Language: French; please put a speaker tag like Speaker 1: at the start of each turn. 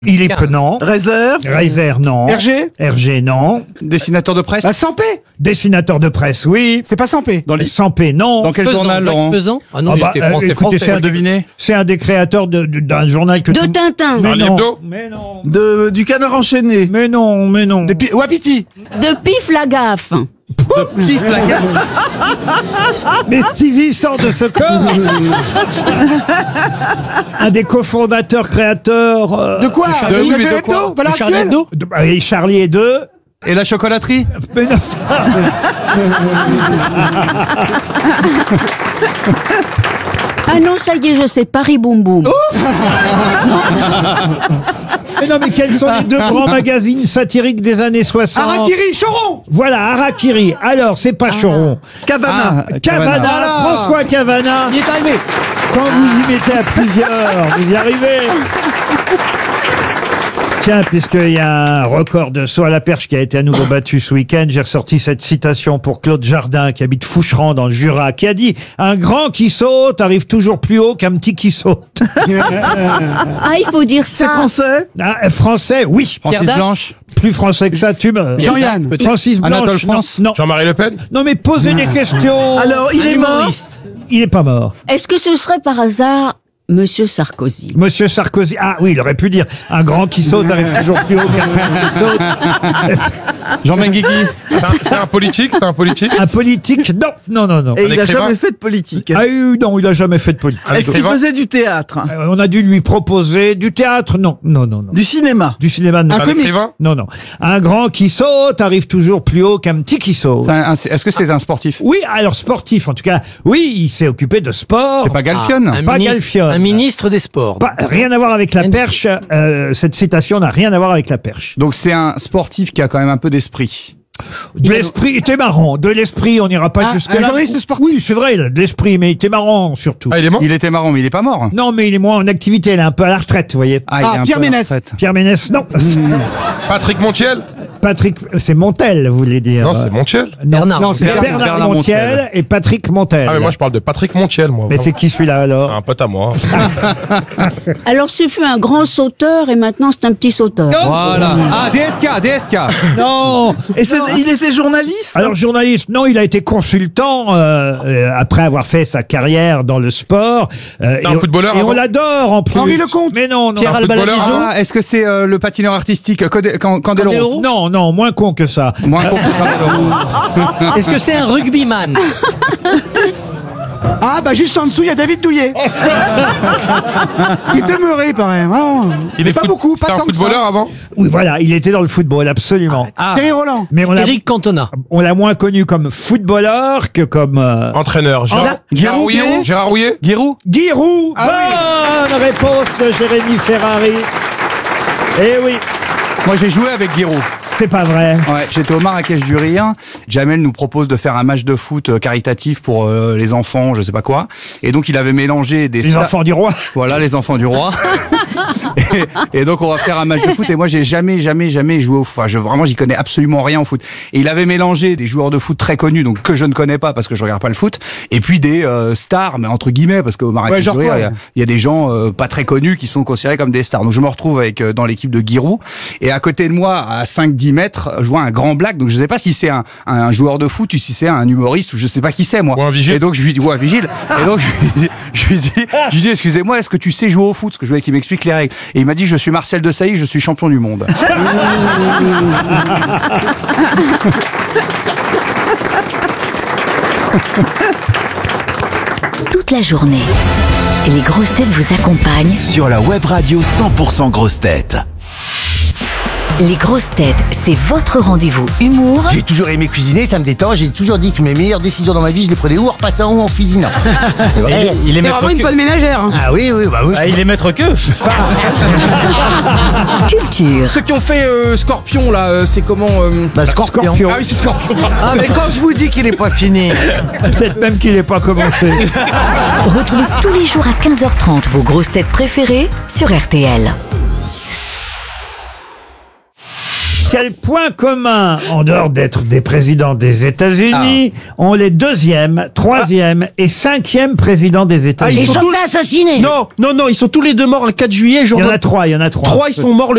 Speaker 1: Il est non.
Speaker 2: Reiser.
Speaker 1: Reiser, non.
Speaker 3: Hergé.
Speaker 1: Hergé, non.
Speaker 4: Dessinateur de presse.
Speaker 3: Bah, Sampé.
Speaker 1: Dessinateur de presse, oui.
Speaker 3: C'est pas Sampé.
Speaker 4: Dans les...
Speaker 1: Sampé, non.
Speaker 4: Dans quel journal, Laurent?
Speaker 5: Ah non,
Speaker 1: Ah
Speaker 5: il
Speaker 1: bah,
Speaker 5: était français.
Speaker 1: écoutez,
Speaker 5: français.
Speaker 4: Devinez.
Speaker 1: C'est un des créateurs d'un journal que
Speaker 6: De Tintin.
Speaker 1: Mais
Speaker 2: Charlie
Speaker 1: non.
Speaker 2: Hebdo.
Speaker 1: Mais non.
Speaker 2: Du Canard enchaîné.
Speaker 1: Mais non, mais non.
Speaker 3: De Wapiti.
Speaker 6: De Pif la gaffe.
Speaker 4: Pif la gueule.
Speaker 1: Mais Stevie sort de ce corps. Un des cofondateurs, créateurs.
Speaker 3: De quoi
Speaker 4: Charlie-
Speaker 3: De
Speaker 4: oui, mais de
Speaker 3: Hebdo,
Speaker 4: quoi
Speaker 3: Valeur
Speaker 5: Charlie
Speaker 3: Actuelle.
Speaker 5: Hebdo.
Speaker 1: Et Charlie et deux.
Speaker 4: Et la chocolaterie.
Speaker 1: Mais non.
Speaker 6: Ah non, ça y est, je sais, Paris Boum Boum.
Speaker 1: Mais non, mais quels sont les deux grands magazines satiriques des années 60?
Speaker 3: Harakiri, Choron.
Speaker 1: Voilà, Harakiri. Alors, c'est pas Choron.
Speaker 2: Cavana.
Speaker 1: Cavana,
Speaker 3: Voilà.
Speaker 1: François Cavana.
Speaker 5: Il est arrivé.
Speaker 1: Quand vous y mettez à plusieurs, vous y arrivez. Tiens, puisqu'il y a un record de saut à la perche qui a été à nouveau battu ce week-end, j'ai ressorti cette citation pour Claude Jardin, qui habite Foucheran dans le Jura, qui a dit « Un grand qui saute arrive toujours plus haut qu'un petit qui saute.
Speaker 6: Ah, il faut dire
Speaker 2: C'est
Speaker 6: ça.
Speaker 2: français. »
Speaker 1: Français, oui.
Speaker 4: Francis
Speaker 5: Dac.
Speaker 4: Blanche.
Speaker 1: Plus français que ça, tu me...
Speaker 3: Jean-Yann.
Speaker 5: Peut-être.
Speaker 1: Francis Blanche.
Speaker 4: Anatole
Speaker 1: non,
Speaker 4: France.
Speaker 1: non.
Speaker 2: Jean-Marie Le Pen.
Speaker 1: Non, mais posez des questions.
Speaker 2: Alors, il
Speaker 5: Un
Speaker 2: est mort.
Speaker 5: humoriste.
Speaker 1: Il est pas mort.
Speaker 6: Est-ce que ce serait par hasard Monsieur Sarkozy?
Speaker 1: Monsieur Sarkozy. Ah oui, il aurait pu dire « Un grand qui saute arrive toujours plus haut qu'un petit qui saute. »
Speaker 4: Jean Benguigui.
Speaker 2: C'est un politique. C'est un politique.
Speaker 1: Un politique? Non, non, non, non.
Speaker 2: Et il a
Speaker 7: écrivain.
Speaker 2: jamais fait de politique.
Speaker 1: Ah non, il a jamais fait de politique.
Speaker 2: Est-ce qu'il faisait du théâtre?
Speaker 1: On a dû lui proposer du théâtre? Non, non, non, non.
Speaker 2: Du cinéma?
Speaker 1: Du cinéma? Non.
Speaker 3: Un comique.
Speaker 7: écrivain.
Speaker 1: Non, non. Un grand qui saute arrive toujours plus haut qu'un petit qui saute.
Speaker 4: Est-ce que c'est un sportif?
Speaker 1: Oui, alors sportif, en tout cas. Oui, il s'est occupé de sport.
Speaker 4: C'est pas Galfione.
Speaker 5: Un
Speaker 1: Pas
Speaker 5: ministre-
Speaker 1: Galfione.
Speaker 5: Un ministre des Sports.
Speaker 1: Rien à voir avec la perche. Cette citation n'a rien à voir avec la perche.
Speaker 4: Donc c'est un sportif qui a quand même un peu d'esprit.
Speaker 1: De l'esprit, était marrant. De l'esprit, on n'ira pas
Speaker 3: Un
Speaker 1: jusque-là.
Speaker 3: journaliste sportif.
Speaker 1: Oui, c'est vrai, il a de l'esprit, mais il était marrant, surtout.
Speaker 2: Ah, il est mort.
Speaker 4: Il était marrant, mais il est pas mort.
Speaker 1: Non, mais il est moins en activité, il est un peu à la retraite, vous voyez.
Speaker 4: Ah, il est un
Speaker 3: Pierre
Speaker 4: peu à la
Speaker 3: Ménès.
Speaker 4: retraite.
Speaker 1: Pierre Ménès, non.
Speaker 7: Patrick Montiel.
Speaker 1: Patrick, c'est Montel, vous voulez dire.
Speaker 7: Non, c'est Montiel.
Speaker 1: Non,
Speaker 5: Bernard.
Speaker 3: Non, c'est
Speaker 1: Bernard,
Speaker 4: Bernard
Speaker 1: Montiel,
Speaker 4: Montiel.
Speaker 1: et Patrick Montel.
Speaker 7: Ah, mais moi, je parle de Patrick Montiel, moi.
Speaker 1: Mais c'est qui celui-là alors?
Speaker 7: un pote à moi.
Speaker 6: Alors, ce fut un grand sauteur et maintenant c'est un petit sauteur.
Speaker 4: Voilà. Ah, DSK.
Speaker 1: Non.
Speaker 2: Et il était journaliste?
Speaker 1: Alors journaliste, non, il a été consultant après avoir fait sa carrière dans le sport.
Speaker 7: C'est un footballeur
Speaker 1: Et on
Speaker 7: avant
Speaker 1: l'adore en plus.
Speaker 3: Henri Lecomte.
Speaker 1: Mais non, non.
Speaker 5: Pierre
Speaker 7: footballeur
Speaker 5: Albaladizo.
Speaker 4: Ah, est-ce que c'est le patineur artistique Candeloro?
Speaker 5: Candeloro.
Speaker 1: Non, non, moins con que ça.
Speaker 4: Moins con que Candeloro.
Speaker 5: Est-ce que c'est un rugbyman?
Speaker 3: Ah, bah juste en dessous, il y a David Douillet. Il demeurait, il paraît. Vraiment.
Speaker 7: Il est
Speaker 3: pas beaucoup,
Speaker 7: C'était
Speaker 3: pas
Speaker 7: un
Speaker 3: tant que ça.
Speaker 7: footballeur avant.
Speaker 1: Oui, voilà, il était dans le football, absolument.
Speaker 4: Ah,
Speaker 3: Thierry Roland.
Speaker 1: Mais
Speaker 5: Eric Cantona.
Speaker 1: on l'a moins connu comme footballeur que comme
Speaker 7: Entraîneur. Gérard
Speaker 4: Giroud.
Speaker 7: Rouillet. Gérard Rouillet.
Speaker 4: Giroud.
Speaker 1: Guy Roux.
Speaker 3: Ah
Speaker 1: Bonne réponse de Jérémy Ferrari. Eh oui,
Speaker 4: Moi j'ai joué avec Giroud.
Speaker 1: c'est pas vrai.
Speaker 4: Ouais, j'étais au Marrakech du Rire. Jamel nous propose de faire un match de foot caritatif pour les enfants, je sais pas quoi. Et donc il avait mélangé des
Speaker 1: Les enfants du roi.
Speaker 4: Voilà, les enfants du roi. et donc on va faire un match de foot. Et moi j'ai jamais joué au foot. Enfin, vraiment j'y connais absolument rien au foot. Et il avait mélangé des joueurs de foot très connus, donc que je ne connais pas parce que je regarde pas le foot, et puis des stars, mais entre guillemets, parce qu'au Marrakech
Speaker 3: Ouais, genre
Speaker 4: du Rire,
Speaker 3: quoi,
Speaker 4: il y a des gens pas très connus qui sont considérés comme des stars. Donc je me retrouve avec dans l'équipe de Giroud. Et à côté de moi, à 5-10 mètres, je vois un grand black. Donc je sais pas si c'est un joueur de foot ou si c'est un humoriste ou je sais pas qui c'est moi.
Speaker 7: Ou un vigile.
Speaker 4: Et donc je lui dis, ouais, un vigile. Et donc je lui dis, excusez-moi, est-ce que tu sais jouer au foot? Parce que je voulais qu'il m'explique les règles. Et il m'a dit, je suis Marcel Desailly, je suis champion du monde.
Speaker 8: Toute la journée, les grosses têtes vous accompagnent.
Speaker 9: Sur la web radio 100% grosses têtes.
Speaker 8: Les grosses têtes, c'est votre rendez-vous humour
Speaker 10: J'ai toujours aimé cuisiner, ça me détend. J'ai toujours dit que mes meilleures décisions dans ma vie, je les prenais ou en repassant ou en cuisinant. C'est vrai.
Speaker 5: Il est
Speaker 3: C'est vraiment une bonne ménagère. hein.
Speaker 10: Ah oui, oui, bah oui.
Speaker 5: il est maître que.
Speaker 8: culture.
Speaker 11: Ceux qui ont fait Scorpion là, c'est comment
Speaker 10: Bah, Scorpion.
Speaker 11: Ah oui, c'est Scorpion.
Speaker 10: Ah, mais quand je vous dis qu'il est pas fini.
Speaker 1: Peut-être même qu'il n'est pas commencé.
Speaker 8: Retrouvez tous les jours à 15h30 vos grosses têtes préférées sur RTL.
Speaker 1: Quel point commun, en dehors d'être des présidents des États-Unis, ont les 2e, 3e et 5e présidents des États-Unis?
Speaker 10: Ils sont tous
Speaker 6: assassinés.
Speaker 11: Non, ils sont tous les deux morts le 4 juillet.
Speaker 1: Il y en a 3, il y en a 3.
Speaker 11: 3, ils sont morts le